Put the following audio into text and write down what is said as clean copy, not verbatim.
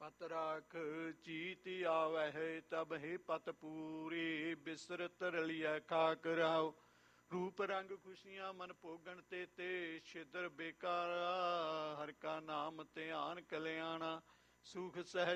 ਪਤ ਰਾਖ ਚੀਤ ਆਵਹਿ ਤਬ ਹੀ ਪਤ ਪੂਰੀ ਬਿਸਰਤ ਰਲਿਆ ਖਾਕ ਰਾਉ ਰੂਪ ਰੰਗ ਖੁਸ਼ੀਆਂ ਮਨ ਭੋਗਣ ਤੇ ਛਿਦਰ ਬੇਕਾਰਾ ਹਰ ਕਾ ਨਾਮ ਧਿਆਨ ਕਲਿਆਣਾ ਸੁਖ ਸਹਿਜ